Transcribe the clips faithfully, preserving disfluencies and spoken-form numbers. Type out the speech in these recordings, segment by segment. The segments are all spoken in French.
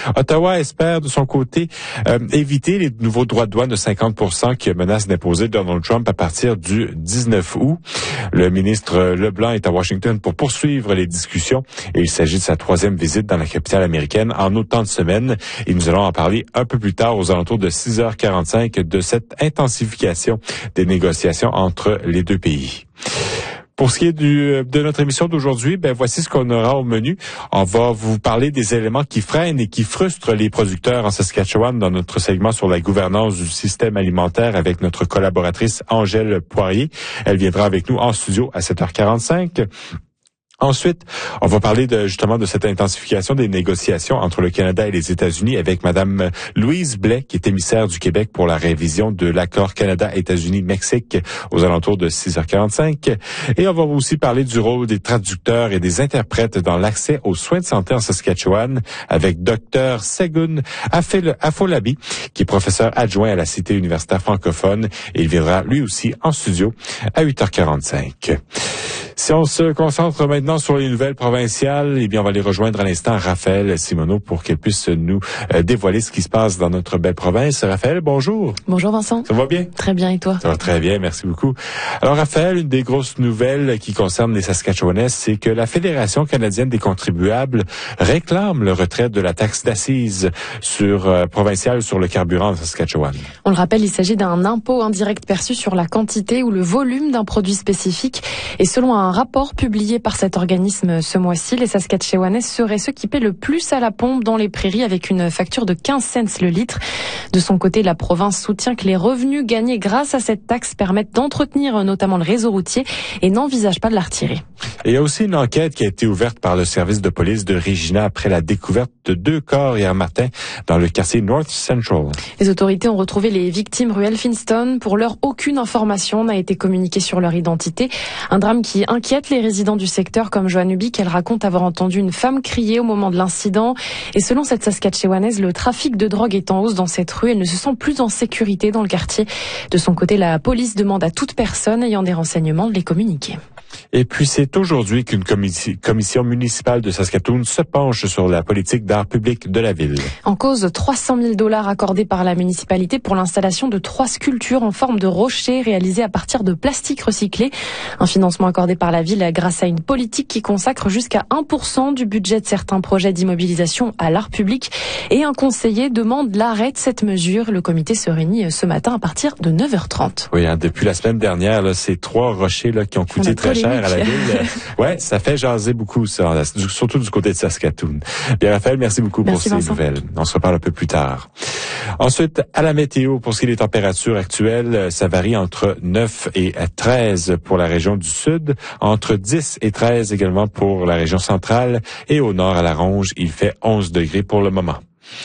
Ottawa espère de son côté euh, éviter les nouveaux droits de douane de cinquante pour cent qui menacent d'imposer Donald Trump à partir du dix-neuf août. Le ministre Leblanc est à Washington pour poursuivre les discussions et il s'agit de sa troisième visite dans la capitale américaine en autant de semaines. Et nous allons en parler un peu plus tard aux alentours de six heures quarante-cinq de cette intensification des négociations entre les deux pays. Pour ce qui est du, de notre émission d'aujourd'hui, ben voici ce qu'on aura au menu. On va vous parler des éléments qui freinent et qui frustrent les producteurs en Saskatchewan dans notre segment sur la gouvernance du système alimentaire avec notre collaboratrice Angèle Poirier. Elle viendra avec nous en studio à sept heures quarante-cinq. Ensuite, on va parler de, justement de cette intensification des négociations entre le Canada et les États-Unis avec Madame Louise Blais, qui est émissaire du Québec pour la révision de l'accord Canada-États-Unis-Mexique aux alentours de six heures quarante-cinq. Et on va aussi parler du rôle des traducteurs et des interprètes dans l'accès aux soins de santé en Saskatchewan avec Dr Segun Afolabi, qui est professeur adjoint à la Cité universitaire francophone. Et il viendra lui aussi en studio à huit heures quarante-cinq. Si on se concentre maintenant sur les nouvelles provinciales, eh bien, on va les rejoindre à l'instant Raphaël Simoneau pour qu'elle puisse nous euh, dévoiler ce qui se passe dans notre belle province. Raphaël, bonjour. Bonjour Vincent. Ça va bien? Très bien, et toi? Ça va très bien, merci beaucoup. Alors Raphaël, une des grosses nouvelles qui concerne les Saskatchewanais, c'est que la Fédération canadienne des contribuables réclame le retrait de la taxe d'assises sur euh, provinciale sur le carburant en Saskatchewan. On le rappelle, il s'agit d'un impôt indirect perçu sur la quantité ou le volume d'un produit spécifique. Et selon un rapport publié par cet organisme ce mois-ci, les Saskatchewanais seraient ceux qui paient le plus à la pompe dans les prairies avec une facture de quinze cents le litre. De son côté, la province soutient que les revenus gagnés grâce à cette taxe permettent d'entretenir notamment le réseau routier et n'envisage pas de la retirer. Et il y a aussi une enquête qui a été ouverte par le service de police de Regina après la découverte de deux corps hier matin dans le quartier North Central. Les autorités ont retrouvé les victimes rue Elphinstone. Pour l'heure, aucune information n'a été communiquée sur leur identité. Un drame qui inquiète les résidents du secteur comme Joanne Ubik. Elle raconte avoir entendu une femme crier au moment de l'incident. Et selon cette Saskatchewanaise, le trafic de drogue est en hausse dans cette rue. Elle ne se sent plus en sécurité dans le quartier. De son côté, la police demande à toute personne ayant des renseignements de les communiquer. Et puis c'est aujourd'hui qu'une commission, commission municipale de Saskatoon se penche sur la politique d'art public de la ville. En cause, trois cent mille dollars accordés par la municipalité pour l'installation de trois sculptures en forme de rocher réalisées à partir de plastique recyclé. Un financement accordé par la ville grâce à une politique qui consacre jusqu'à un pour cent du budget de certains projets d'immobilisation à l'art public. Et un conseiller demande l'arrêt de cette mesure. Le comité se réunit ce matin à partir de neuf heures trente. Oui, hein, depuis la semaine dernière, là, ces trois rochers là, qui ont coûté très cher à la ville. Ouais, ça fait jaser beaucoup, ça, surtout du côté de Saskatoon. Bien, Raphaël, merci beaucoup merci pour Vincent. Ces nouvelles. On se reparle un peu plus tard. Ensuite, à la météo, pour ce qui est des températures actuelles, ça varie entre neuf et treize pour la région du sud, entre dix et treize également pour la région centrale, et au nord à la Ronge, il fait onze degrés pour le moment.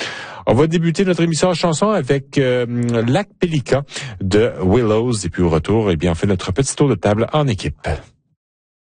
On va débuter notre émission en chanson avec euh, Lac Pélican de Willows. Et puis au retour, eh bien, on fait notre petit tour de table en équipe.